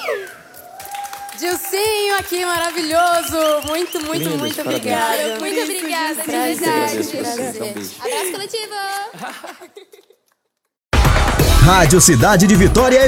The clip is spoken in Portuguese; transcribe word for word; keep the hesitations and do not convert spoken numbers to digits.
Dilcinho aqui, maravilhoso. Muito, muito, Lindas, muito parabéns. obrigada. Muito obrigada, de Prazer, verdade. prazer. Um beijo. Abraço coletivo! Rádio Cidade de Vitória